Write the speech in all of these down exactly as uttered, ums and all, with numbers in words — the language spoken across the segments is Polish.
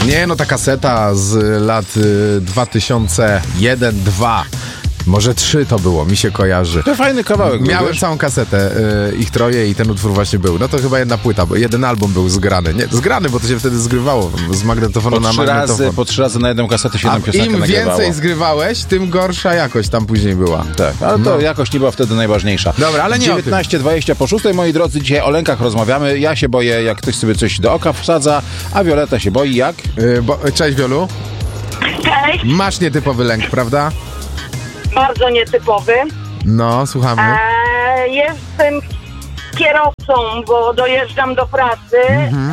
Nie, no ta kaseta z lat y, dwa tysiące jeden dwa. Może trzy to było, mi się kojarzy. To fajny kawałek. Miałem wiesz? całą kasetę, y, ich troje i ten utwór właśnie był. No to chyba jedna płyta, bo jeden album był zgrany. Nie, zgrany, bo to się wtedy zgrywało z magnetofonu Po na trzy, magnetofon. razy, po trzy razy na jedną kasetę się A jedną piosenkę im nagrywało. więcej zgrywałeś, tym gorsza jakość tam później była. Tak, ale to No. jakoś nie była wtedy najważniejsza. Dobra, ale nie dziewiętnaście dwadzieścia po szóstej, moi drodzy, dzisiaj o lękach rozmawiamy. Ja się boję, jak ktoś sobie coś do oka wsadza, a Wioleta się boi jak? Y, bo, cześć, Wiolu. Cześć, Masz nietypowy lęk, prawda? bardzo nietypowy. No, słuchamy. E, jestem kierowcą, bo dojeżdżam do pracy Mhm. e,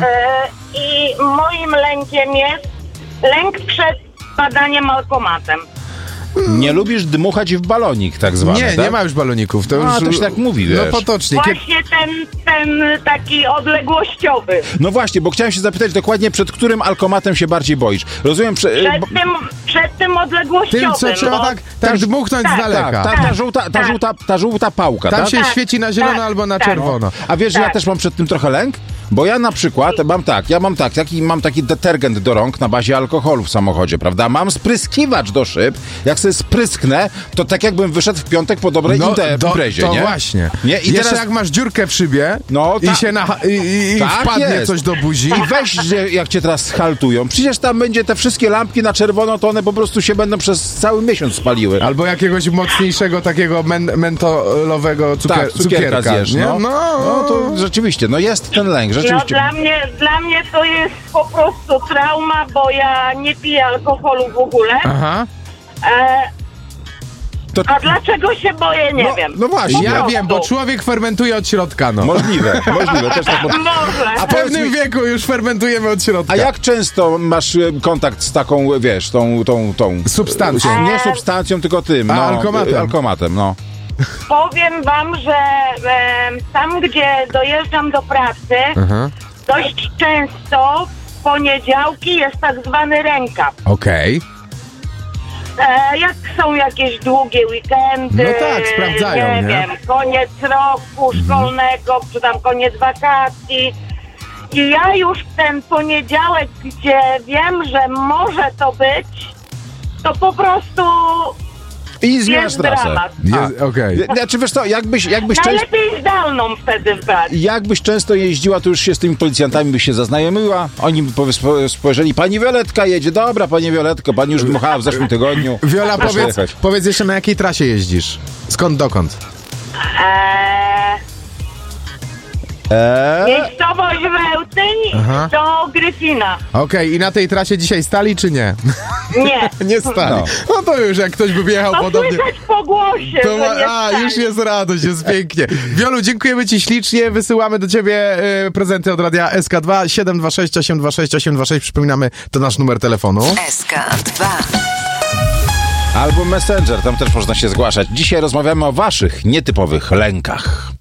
i moim lękiem jest lęk przed badaniem alkomatem. Nie lubisz dmuchać w balonik, tak zwany, Nie, tak? nie ma już baloników. To A, już, to się tak mówi, No wiesz. potocznie. Kie- Właśnie ten, ten taki odległościowy. No właśnie, bo chciałem się zapytać dokładnie, przed którym alkomatem się bardziej boisz. Rozumiem, prze... Przed bo- tym, przed tym odległościowym. Tym, co trzeba bo tak, tak dmuchnąć tak, z daleka. tak, ta, ta, żółta, ta, tak. żółta, ta żółta pałka, Tam tak? się Tak, świeci na zielono tak, albo na tak. czerwono. A wiesz, że ja Tak. też mam przed tym trochę lęk? Bo ja na przykład mam tak, ja mam tak, taki, mam taki detergent do rąk na bazie alkoholu w samochodzie, prawda? Mam spryskiwacz do szyb, jak sobie sprysknę, to tak jakbym wyszedł w piątek po dobrej imte- do- imprezie, to nie? właśnie. Nie? I Jeszcze teraz... jak masz dziurkę w szybie No, i ta- się na, i, i, i Tak wpadnie jest. coś do buzi. I weź, że jak cię teraz schaltują, przecież tam będzie te wszystkie lampki na czerwono, to one po prostu się będą przez cały miesiąc spaliły. Albo jakiegoś mocniejszego takiego men, mentolowego cukier, tak, cukierka, cukierka zjesz, nie? no. no to rzeczywiście, no jest ten lęk, No rzeczywiście. dla mnie, dla mnie to jest po prostu trauma, bo ja nie piję alkoholu w ogóle. Aha. E, To... a dlaczego się boję, nie no, wiem. no właśnie. Ja prostu. wiem, bo człowiek fermentuje od środka, no. Możliwe, możliwe, też tak. Może. A w pewnym wieku już fermentujemy od środka. A jak często masz e, kontakt z taką, wiesz, tą, tą, tą... Substancją. Nie substancją, tylko tym, A, no. alkomatem. e, Alkomatem, no. Powiem wam, że e, tam, gdzie dojeżdżam do pracy, Aha. dość często w poniedziałki jest tak zwany rękaw. Okej. E, jak są jakieś długie weekendy, No tak, sprawdzają, nie, nie? wiem, koniec roku szkolnego, czy tam koniec wakacji. I ja już ten poniedziałek, gdzie wiem, że może to być, to po prostu I zmieniasz jest trasę. dramat. Jest- Okej. A, Znaczy, wiesz co, jakbyś, jakbyś, często, Najlepiej zdalną wtedy brać. jakbyś często jeździła, to już się z tymi policjantami byś się zaznajomiła. Oni by powie- spo- spojrzeli, pani Violetka jedzie, dobra, pani Violetko, pani już dmuchała w zeszłym tygodniu. Wiola, Proszę powiedz, jechać. powiedz jeszcze, na jakiej trasie jeździsz? Skąd, dokąd? Eee, Eee? miejscowość Wełtyń Aha. do Gryfina. Okej, i na tej trasie dzisiaj stali, czy nie? Nie. Nie stali. No. No to już, jak ktoś by jechał To podobnie... słychać po głosie, To że ma, nie a, stali. już jest radość, jest pięknie. Wiolu, dziękujemy ci ślicznie, wysyłamy do ciebie y, prezenty od radia S K dwa, siedem dwa sześć osiem dwa sześć osiem dwa sześć, przypominamy, to nasz numer telefonu. S K dwa. Albo Messenger, tam też można się zgłaszać. Dzisiaj rozmawiamy o waszych nietypowych lękach.